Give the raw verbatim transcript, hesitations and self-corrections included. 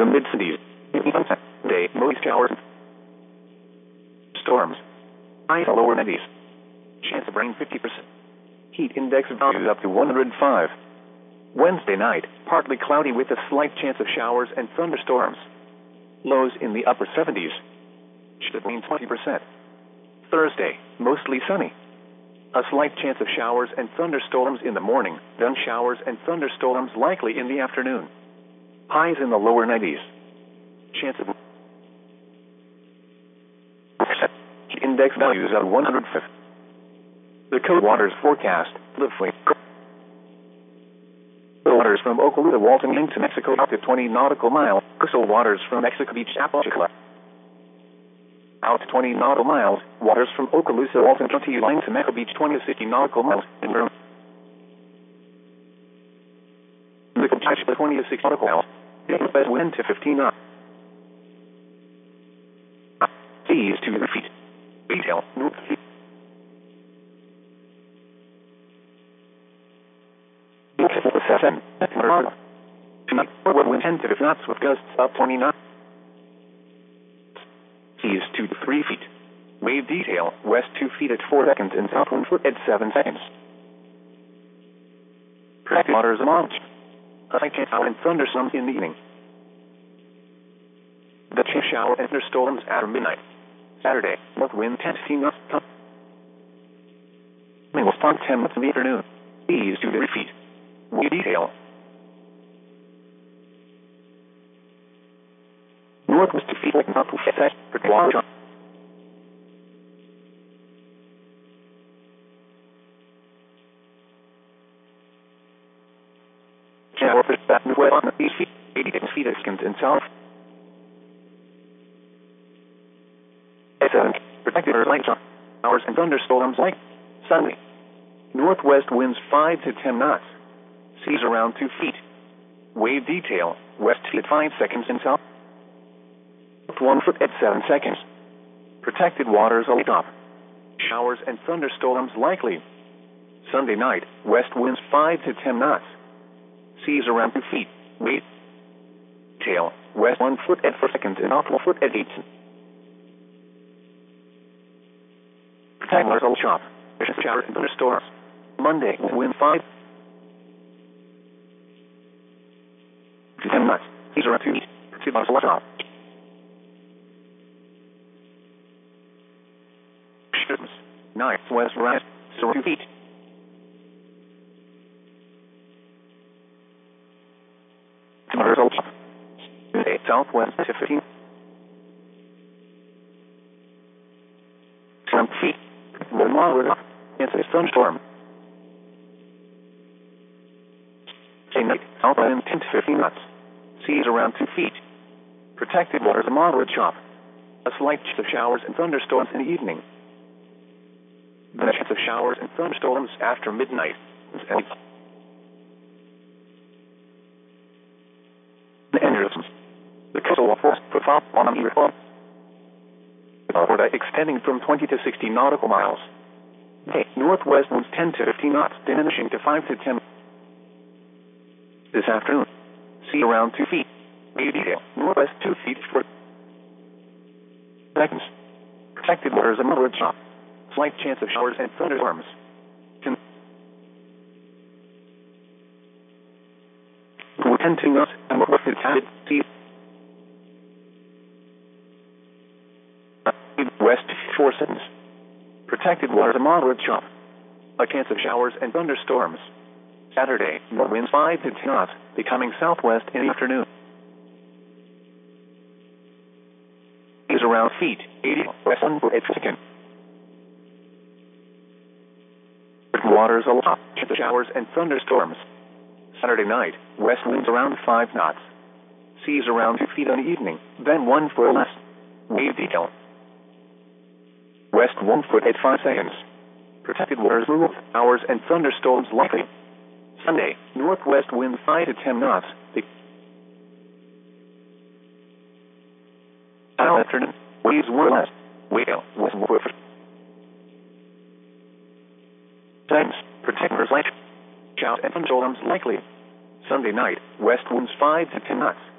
the mid-cities. Day, most showers. Storms. Highs lower nineties. Chance of rain fifty percent. Heat index values up to one hundred five. Wednesday night, partly cloudy with a slight chance of showers and thunderstorms. Lows in the upper seventies. Chance of rain twenty percent. Thursday, mostly sunny. A slight chance of showers and thunderstorms in the morning, then showers and thunderstorms likely in the afternoon. Highs in the lower nineties. Chance of index values at one hundred five. The cold waters forecast, Lively. Waters from Okaloosa, Walton into Mexico up to twenty nautical miles. Coastal waters from Mexico Beach, Apalachicola. Out to twenty nautical miles. Waters from Okaloosa, Walton County line to Mexico Beach, twenty to sixty nautical miles. The Apalachicola, twenty to sixty nautical miles. West wind to fifteen knots. Seas to the feet. Detail, north feet. Seven. Tonight, forward wind ten to fifteen knots with gusts up twenty knots. Seas two to three feet. Wave detail, west two feet at four seconds and south one foot at seven seconds. Protected waters of launch. A slight chance of thunderstorms in the evening. The chance shower and thunderstorms after midnight. Saturday, north wind ten to fifteen knots. Wind will start ten knots in the afternoon. Seas two to three feet. Wave detail. Northwest two feet, not to set, for water. Channel for that northwest on the east feet, eighty-six feet seconds in south. seven. Protected or light showers and thunderstorms like Sunday. Northwest winds five to ten knots. Seas around two feet. Wave detail, west at five seconds in south. one foot at seven seconds. Protected waters a top. Showers and thunderstorms likely. Sunday night, west winds five to ten knots. Seas around two feet. Wave detail, west one foot at four seconds and off one foot at eight. Protected waters a chop. Showers and thunderstorms. Monday, wind five to ten knots. Seas around two feet. Protected waters a chop. Night, west rise, so two feet. Tomorrow's up. Southwest to fifteen. Some feet. One mile up. It's a thunderstorm. Say night, southwest ten to fifteen knots. Seas around two feet. Protected waters a moderate chop. A slight chance of showers and thunderstorms in the evening. The chance of showers and thunderstorms after midnight. The engines. The coastal force profile on the reform. Florida extending from twenty to sixty nautical miles. Hey, northwest winds ten to fifteen knots, diminishing to five to ten. This afternoon, sea around two feet. Wave detail, northwest two feet for seconds. Protected waters a moderate chop. Slight chance of showers and thunderstorms. Can ten to knots and what the tide sea. West four seconds. Protected waters a moderate chop. A chance of showers and thunderstorms. Saturday, winds five to ten knots, becoming southwest in the afternoon. Is around feet, eighty west one foot at second. Waters a lot, the showers and thunderstorms. Saturday night, west winds around five knots. Seas around two feet in the evening, then one foot less. Wave detail. West one foot at five seconds. Protected waters move, showers and thunderstorms likely. Sunday, northwest wind five to ten knots. Afternoon, waves were less. Whale was more. Times, protectors light. Shout and thunderstorms likely. Sunday night, west winds five to ten knots.